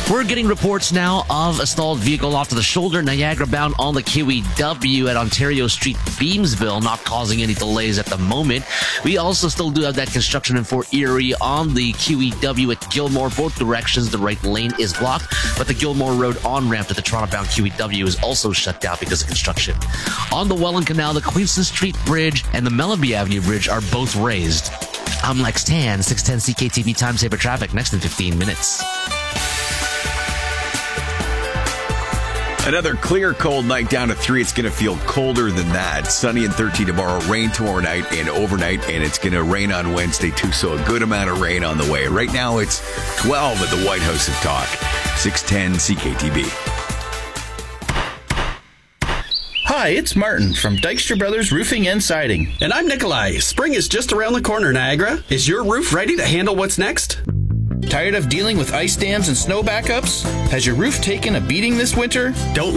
We're getting reports now of a stalled vehicle off to the shoulder, Niagara bound on the QEW at Ontario Street, Beamsville, not causing any delays at the moment. We also still do have that construction in Fort Erie on the QEW at Gilmore. Both directions, the right lane is blocked, but the Gilmore Road on-ramp to the Toronto-bound QEW is also shut down because of construction. On the Welland Canal, the Queenston Street Bridge and the Mellanby Avenue Bridge are both raised. I'm Lex Tan, 610 CKTV Time Saver Traffic, next in 15 minutes. Another clear, cold night down to 3. It's going to feel colder than that. Sunny and 13 tomorrow, rain tomorrow night and overnight, and it's going to rain on Wednesday too, so a good amount of rain on the way. Right now it's 12 at the White House of Talk. 610 CKTB. Hi, it's Martin from Dykstra Brothers Roofing and Siding. And I'm Nikolai. Spring is just around the corner, Niagara. Is your roof ready to handle what's next? Tired of dealing with ice dams and snow backups? Has your roof taken a beating this winter? Don't